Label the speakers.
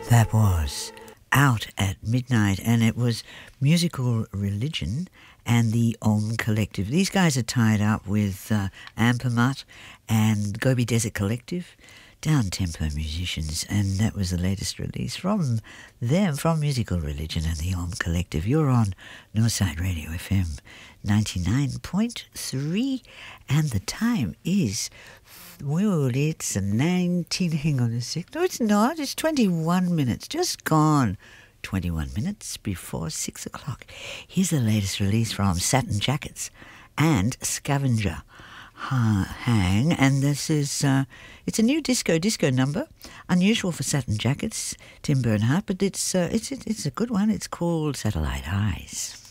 Speaker 1: That was Out at Midnight, and it was Musical Religion and the Om Collective. These guys are tied up with Ampermut and Gobi Desert Collective, down-tempo musicians, and that was the latest release from them, from Musical Religion and the Om Collective. You're on Northside Radio FM 99.3, and the time is, well, it's 19, hang on a sec. No, it's not. It's 21 minutes, just gone. 21 minutes before 6 o'clock. Here's the latest release from Satin Jackets and Scavenger Hang, and this is, it's a new disco number, unusual for Satin Jackets, Tim Bernhardt, but it's a good one. It's called Satellite Eyes.